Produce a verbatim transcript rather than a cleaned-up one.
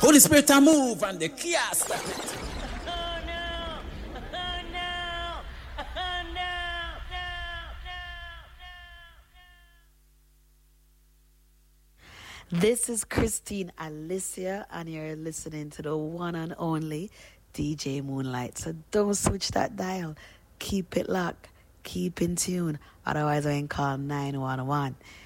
Holy Spirit a move and the chaos stop it. This is Christine Alicia, and you're listening to the one and only D J Moonlight. So don't switch that dial. Keep it locked. Keep in tune. Otherwise, I can call nine one one.